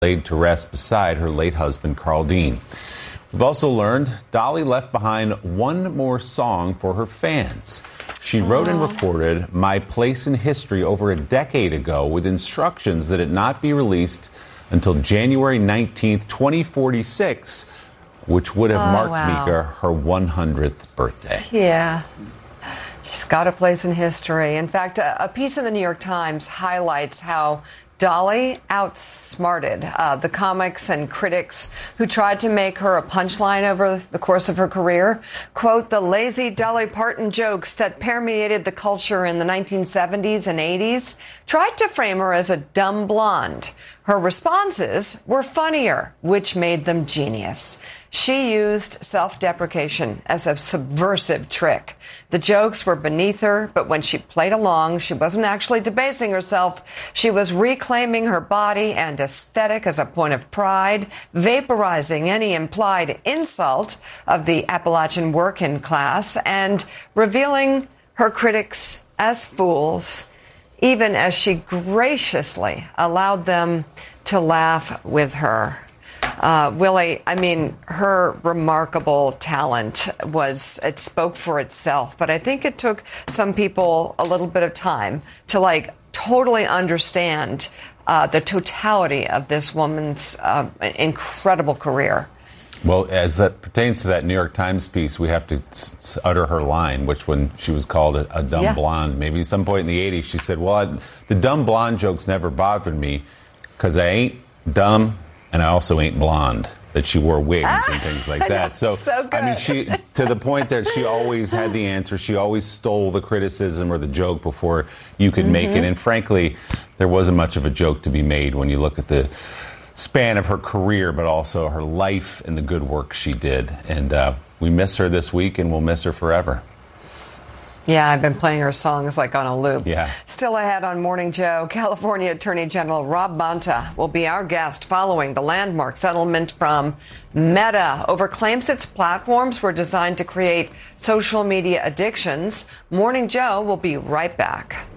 laid to rest beside her late husband, Carl Dean. We've also learned Dolly left behind one more song for her fans. She wrote and recorded My Place in History over a decade ago with instructions that it not be released until January 19th, 2046, which would have marked Mika her 100th birthday. Yeah. She's got a place in history. In fact, a piece in the New York Times highlights how Dolly outsmarted the comics and critics who tried to make her a punchline over the course of her career. Quote, the lazy Dolly Parton jokes that permeated the culture in the 1970s and 80s tried to frame her as a dumb blonde. Her responses were funnier, which made them genius. She used self-deprecation as a subversive trick. The jokes were beneath her, but when she played along, she wasn't actually debasing herself. She was reclaiming her body and aesthetic as a point of pride, vaporizing any implied insult of the Appalachian working class, and revealing her critics as fools, even as she graciously allowed them to laugh with her. Willie, I mean, her remarkable talent it spoke for itself, but I think it took some people a little bit of time to totally understand the totality of this woman's incredible career. Well, as that pertains to that New York Times piece, we have to utter her line, which when she was called a dumb blonde, maybe at some point in the 80s, she said, well, the dumb blonde jokes never bothered me because I ain't dumb and I also ain't blonde. That she wore wigs and things like that. So good. I mean, she to the point that she always had the answer. She always stole the criticism or the joke before you could make it. And frankly, there wasn't much of a joke to be made when you look at the span of her career, but also her life and the good work she did. And we miss her this week, and we'll miss her forever. Yeah, I've been playing her songs on a loop. Yeah. Still ahead on Morning Joe, California Attorney General Rob Bonta will be our guest following the landmark settlement from Meta over claims its platforms were designed to create social media addictions. Morning Joe will be right back.